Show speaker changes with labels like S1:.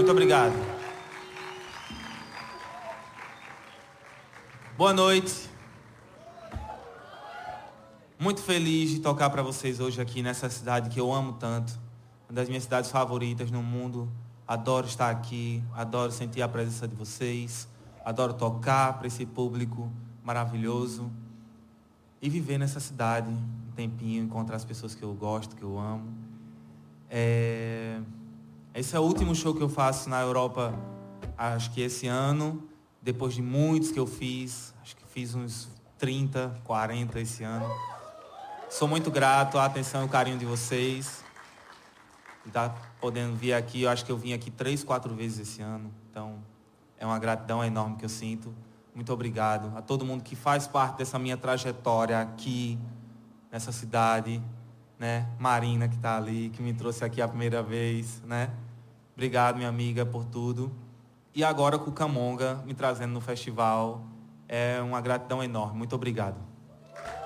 S1: Muito obrigado. Boa noite. Muito feliz de tocar para vocês hoje aqui nessa cidade que eu amo tanto. Uma das minhas cidades favoritas no mundo. Adoro estar aqui, adoro sentir a presença de vocês, adoro tocar para esse público maravilhoso e viver nessa cidade um tempinho, encontrar as pessoas que eu gosto, que eu amo. Esse é o último show que eu faço na Europa, acho que esse ano, depois de muitos que eu fiz, acho que fiz uns 30, 40 esse ano. Sou muito grato à atenção e ao carinho de vocês. E tá podendo vir aqui, eu acho que eu vim aqui 3, 4 vezes esse ano. Então, é uma gratidão enorme que eu sinto. Muito obrigado a todo mundo que faz parte dessa minha trajetória aqui, nessa cidade, né? Marina, que está ali, que me trouxe aqui a primeira vez, né? Obrigado, minha amiga, por tudo. E agora com o Camonga me trazendo no festival. É uma gratidão enorme. Muito obrigado.